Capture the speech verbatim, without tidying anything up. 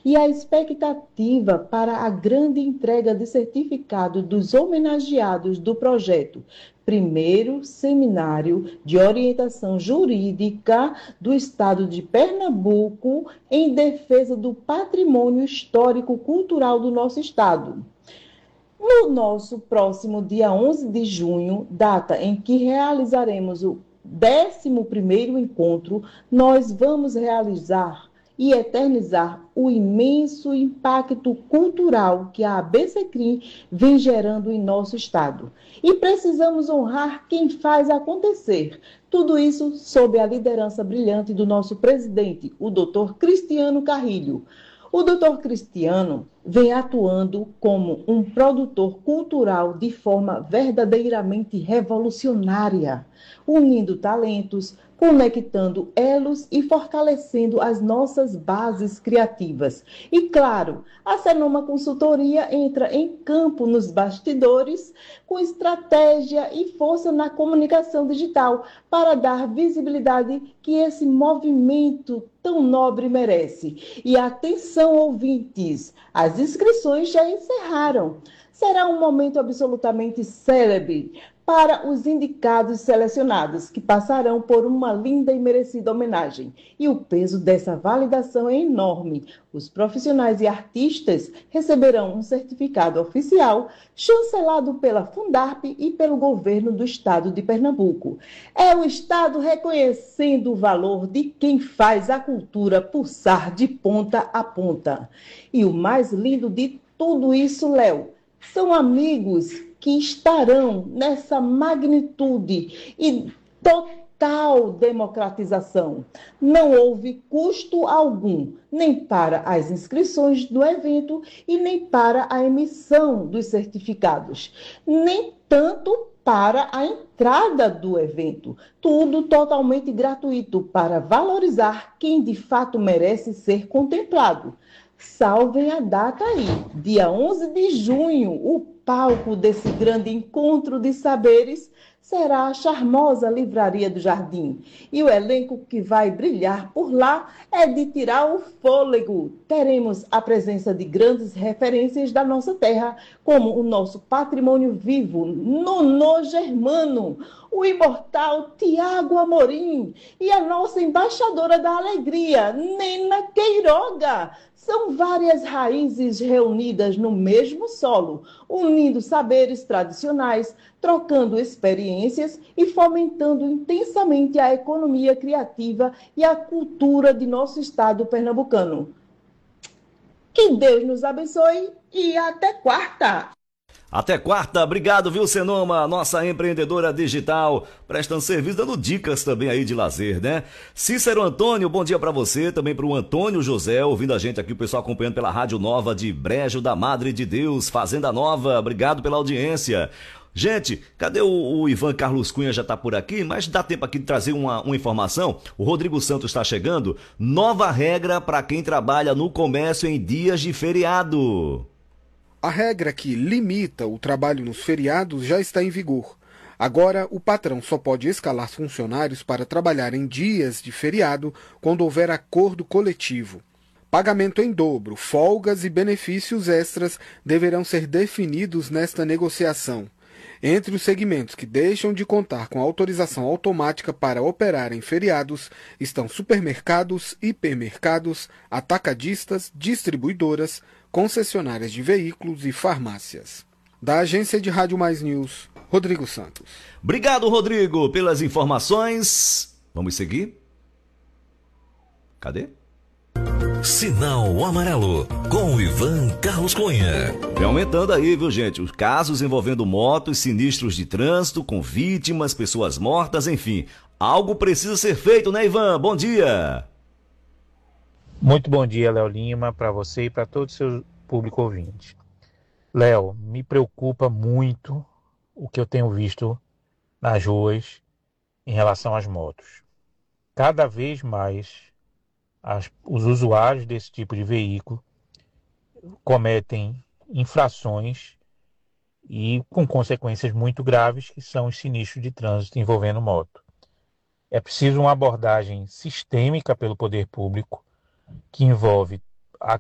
e a expectativa para a grande entrega de certificado dos homenageados do projeto Primeiro Seminário de Orientação Jurídica do Estado de Pernambuco em defesa do patrimônio histórico-cultural do nosso estado. No nosso próximo dia onze de junho, data em que realizaremos o décimo primeiro encontro, nós vamos realizar e eternizar o imenso impacto cultural que a ABSecrim vem gerando em nosso estado. E precisamos honrar quem faz acontecer. Tudo isso sob a liderança brilhante do nosso presidente, o doutor Cristiano Carrilho. O doutor Cristiano vem atuando como um produtor cultural de forma verdadeiramente revolucionária, unindo talentos, conectando elos e fortalecendo as nossas bases criativas. E, claro, a Senoma Consultoria entra em campo nos bastidores com estratégia e força na comunicação digital para dar visibilidade que esse movimento tão nobre merece. E atenção, ouvintes, as inscrições já encerraram. Será um momento absolutamente célebre para os indicados selecionados, que passarão por uma linda e merecida homenagem. E o peso dessa validação é enorme. Os profissionais e artistas receberão um certificado oficial, chancelado pela Fundarp e pelo governo do estado de Pernambuco. É o estado reconhecendo o valor de quem faz a cultura pulsar de ponta a ponta. E o mais lindo de tudo isso, Léo, são amigos que estarão nessa magnitude e total democratização. Não houve custo algum, nem para as inscrições do evento e nem para a emissão dos certificados, nem tanto para a entrada do evento. Tudo totalmente gratuito para valorizar quem de fato merece ser contemplado. Salvem a data aí, dia onze de junho, o palco desse grande encontro de saberes será a charmosa Livraria do Jardim. E o elenco que vai brilhar por lá é de tirar o fôlego. Teremos a presença de grandes referências da nossa terra, como o nosso patrimônio vivo, Nonô Germano, o imortal Tiago Amorim e a nossa embaixadora da alegria, Nena Queiroga. São várias raízes reunidas no mesmo solo, unindo saberes tradicionais, trocando experiências e fomentando intensamente a economia criativa e a cultura de nosso estado pernambucano. Que Deus nos abençoe e até quarta! Até quarta, obrigado, viu, Senoma, nossa empreendedora digital, prestando serviço, dando dicas também aí de lazer, né? Cícero Antônio, bom dia pra você, também pro Antônio José, ouvindo a gente aqui, o pessoal acompanhando pela Rádio Nova de Brejo da Madre de Deus, Fazenda Nova, obrigado pela audiência. Gente, cadê o, o Ivan Carlos Cunha, já tá por aqui, mas dá tempo aqui de trazer uma, uma informação, o Rodrigo Santos está chegando, nova regra para quem trabalha no comércio em dias de feriado. A regra que limita o trabalho nos feriados já está em vigor. Agora, o patrão só pode escalar funcionários para trabalhar em dias de feriado quando houver acordo coletivo. Pagamento em dobro, folgas e benefícios extras deverão ser definidos nesta negociação. Entre os segmentos que deixam de contar com autorização automática para operar em feriados estão supermercados, hipermercados, atacadistas, distribuidoras, concessionárias de veículos e farmácias. Da Agência de Rádio Mais News, Rodrigo Santos. Obrigado, Rodrigo, pelas informações. Vamos seguir? Cadê? Sinal Amarelo, com o Ivan Carlos Cunha. Vem aumentando aí, viu, gente? Os casos envolvendo motos, sinistros de trânsito, com vítimas, pessoas mortas, enfim. Algo precisa ser feito, né, Ivan? Bom dia! Muito bom dia, Léo Lima, para você e para todo o seu público ouvinte. Léo, me preocupa muito o que eu tenho visto nas ruas em relação às motos. Cada vez mais as, os usuários desse tipo de veículo cometem infrações e com consequências muito graves, que são os sinistros de trânsito envolvendo moto. É preciso uma abordagem sistêmica pelo poder público, que envolve